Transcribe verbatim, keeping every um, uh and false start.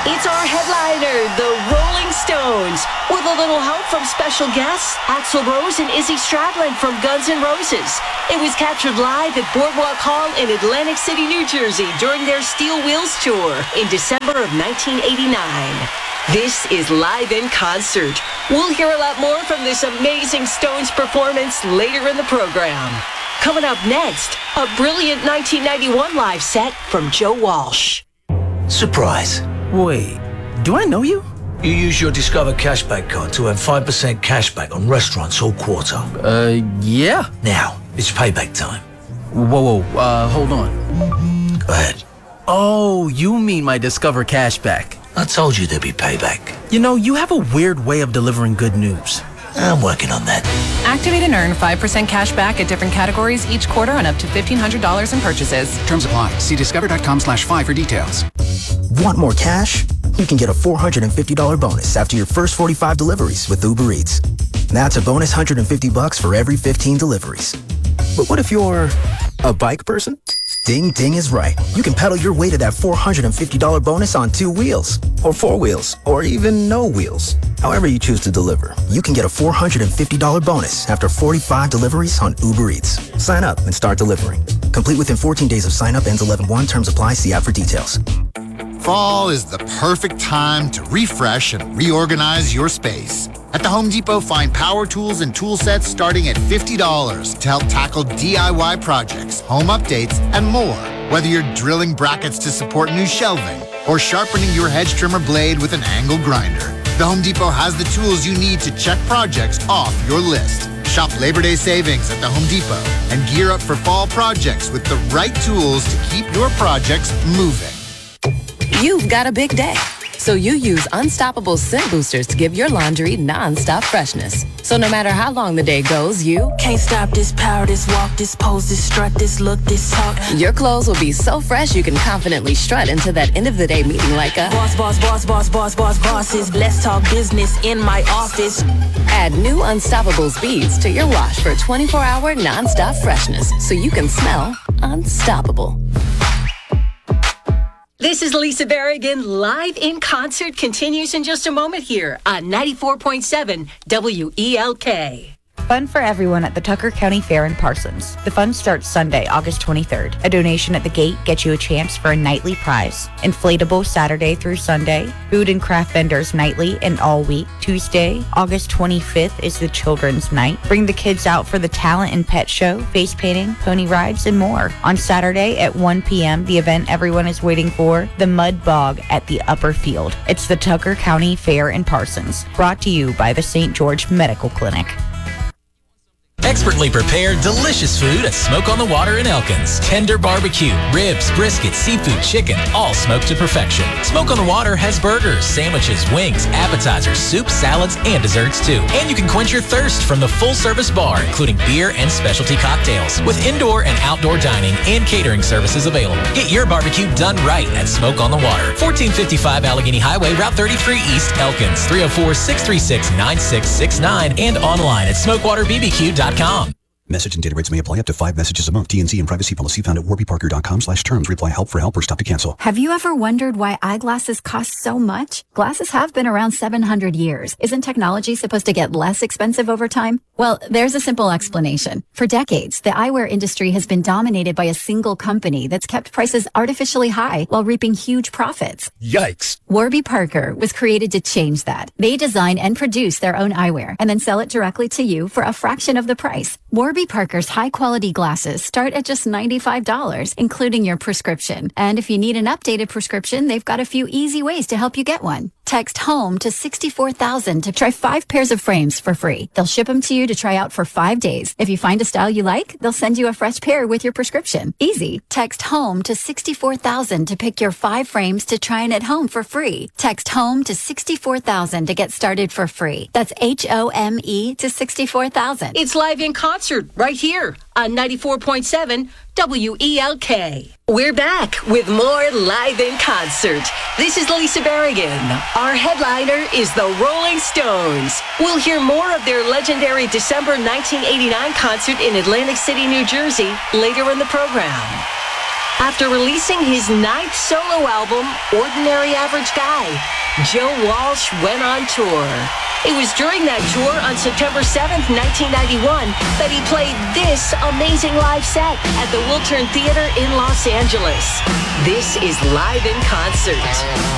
It's our headliner, the Rolling Stones, with a little help from special guests, Axl Rose and Izzy Stradlin from Guns N' Roses. It was captured live at Boardwalk Hall in Atlantic City, New Jersey during their Steel Wheels tour in December of nineteen eighty-nine. This is Live in Concert. We'll hear a lot more from this amazing Stones performance later in the program. Coming up next, a brilliant nineteen ninety-one live set from Joe Walsh. Surprise. Wait, do I know you? You use your Discover Cashback card to earn five percent cashback on restaurants all quarter. Uh, yeah. Now, it's payback time. Whoa, whoa, uh, hold on. Go ahead. Oh, you mean my Discover Cashback. I told you there'd be payback. You know, you have a weird way of delivering good news. I'm working on that. Activate and earn five percent cash back at different categories each quarter on up to fifteen hundred dollars in purchases. Terms apply. See discover.com slash five for details. Want more cash? You can get a four hundred fifty dollars bonus after your first forty-five deliveries with Uber Eats. That's a bonus one hundred fifty bucks for every fifteen deliveries. But what if you're a bike person? Ding Ding is right. You can pedal your way to that four hundred fifty dollars bonus on two wheels, or four wheels, or even no wheels. However you choose to deliver, you can get a four hundred fifty dollars bonus after forty-five deliveries on Uber Eats. Sign up and start delivering. Complete within fourteen days of sign up. Ends eleven one. Terms apply. See app for details. Fall is the perfect time to refresh and reorganize your space. At the Home Depot, find power tools and tool sets starting at fifty dollars to help tackle D I Y projects, home updates, and more. Whether you're drilling brackets to support new shelving or sharpening your hedge trimmer blade with an angle grinder, the Home Depot has the tools you need to check projects off your list. Shop Labor Day savings at the Home Depot and gear up for fall projects with the right tools to keep your projects moving. You've got a big day, so you use Unstoppable Scent Boosters to give your laundry non-stop freshness. So no matter how long the day goes, you can't stop this power, this walk, this pose, this strut, this look, this talk. Your clothes will be so fresh you can confidently strut into that end of the day meeting like a boss, boss, boss, boss, boss, boss, bosses. Let's talk business in my office. Add new Unstoppable beads to your wash for twenty-four hour non-stop freshness so you can smell unstoppable. This is Lisa Berrigan. Live in Concert continues in just a moment here on ninety-four point seven W E L K. Fun for everyone at the Tucker County Fair in Parsons. The fun starts Sunday, August twenty-third. A donation at the gate gets you a chance for a nightly prize. Inflatable Saturday through Sunday. Food and craft vendors nightly and all week. Tuesday, August twenty-fifth is the Children's Night. Bring the kids out for the talent and pet show, face painting, pony rides, and more. On Saturday at one p.m., the event everyone is waiting for, the Mud Bog at the Upper Field. It's the Tucker County Fair in Parsons. Brought to you by the Saint George Medical Clinic. Expertly prepared, delicious food at Smoke on the Water in Elkins. Tender barbecue, ribs, brisket, seafood, chicken, all smoked to perfection. Smoke on the Water has burgers, sandwiches, wings, appetizers, soups, salads, and desserts too. And you can quench your thirst from the full-service bar, including beer and specialty cocktails, with indoor and outdoor dining and catering services available. Get your barbecue done right at Smoke on the Water. fourteen fifty-five Allegheny Highway, Route thirty-three East, Elkins. three oh four, six three six, nine six six nine and online at smokewater b b q dot com. Message and data rates may apply up to five messages a month. T and C and privacy policy found at warby parker dot com slash terms. Reply help for help or stop to cancel. Have you ever wondered why eyeglasses cost so much? Glasses have been around seven hundred years. Isn't technology supposed to get less expensive over time? Well, there's a simple explanation. For decades, the eyewear industry has been dominated by a single company that's kept prices artificially high while reaping huge profits. Yikes. Warby Parker was created to change that. They design and produce their own eyewear and then sell it directly to you for a fraction of the price. Warby Parker's high-quality glasses start at just ninety-five dollars, including your prescription. And if you need an updated prescription, they've got a few easy ways to help you get one. Text HOME to sixty-four thousand to try five pairs of frames for free. They'll ship them to you to try out for five days. If you find a style you like, they'll send you a fresh pair with your prescription. Easy. Text HOME to sixty-four thousand to pick your five frames to try it at home for free. Text HOME to sixty-four thousand to get started for free. That's H O M E to sixty-four thousand. It's Live in Concert right here on ninety-four point seven W E L K. We're back with more Live in Concert. This is Lisa Berrigan. Our headliner is the Rolling Stones. We'll hear more of their legendary December nineteen eighty-nine concert in Atlantic City, New Jersey later in the program. After releasing his ninth solo album, Ordinary Average Guy, Joe Walsh went on tour. It was during that tour on September seventh, nineteen ninety-one, that he played this amazing live set at the Wiltern Theater in Los Angeles. This is Live in Concert.